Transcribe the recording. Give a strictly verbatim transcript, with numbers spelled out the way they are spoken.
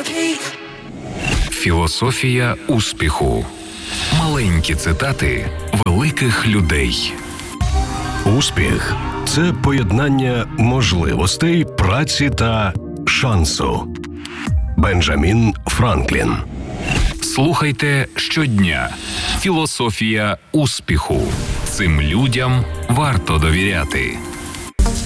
Філософія успіху. Маленькі цитати великих людей. Успіх – це поєднання можливостей, праці та шансу. Бенджамін Франклін. Слухайте щодня. Філософія успіху. Цим людям варто довіряти.